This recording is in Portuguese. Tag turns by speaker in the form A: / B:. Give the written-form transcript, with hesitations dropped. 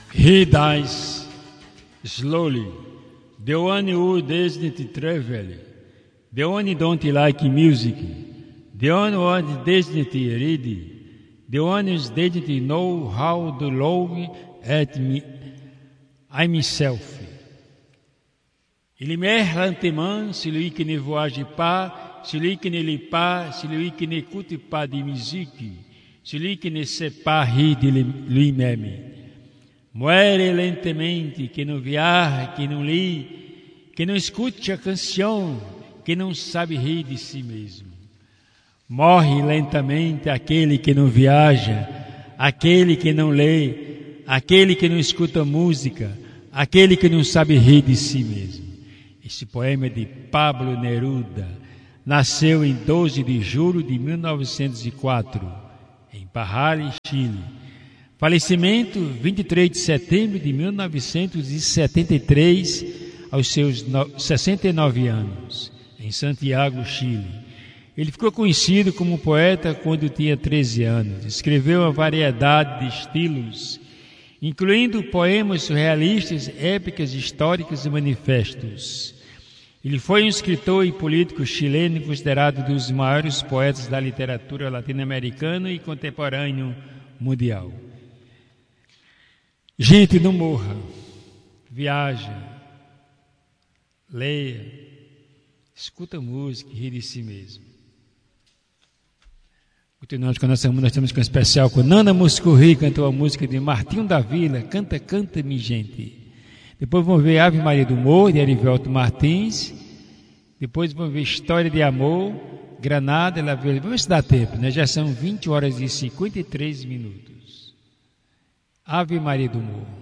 A: He dies slowly. The one who doesn't travel. The one who don't like music. The one who doesn't read. The one who doesn't know how to look at me, myself. Il meurt lentement celui qui ne voyage pas, celui qui ne lit pas, celui qui n'écoute pas de musique, celui qui ne sait pas rire de lui-même. Muere lentamente que não viaja, que não lê, que não escute a canção, que não sabe rir de si mesmo. Morre lentamente aquele que não viaja, aquele que não lê, aquele que não escuta música, aquele que não sabe rir de si mesmo. Este poema é de Pablo Neruda. Nasceu em 12 de julho de 1904, em Parral, Chile. Falecimento 23 de setembro de 1973, aos seus 69 anos, em Santiago, Chile. Ele ficou conhecido como poeta quando tinha 13 anos. Escreveu uma variedade de estilos, incluindo poemas surrealistas, épicas, históricas e manifestos. Ele foi um escritor e político chileno considerado um dos maiores poetas da literatura latino-americana e contemporâneo mundial. Gente, não morra, viaja, leia, escuta música e ri de si mesmo. Continuamos com a nossa música, nós estamos com um especial com Nana Muscurri, cantou a música de Martinho da Vila, Canta, Canta, minha gente. Depois vamos ver Ave Maria do Morro, de Erivelto Martins. Depois vamos ver História de Amor, Granada, vamos ver se dá tempo, né? Já são 20 horas e 53 minutos. Ave Maria do Morro.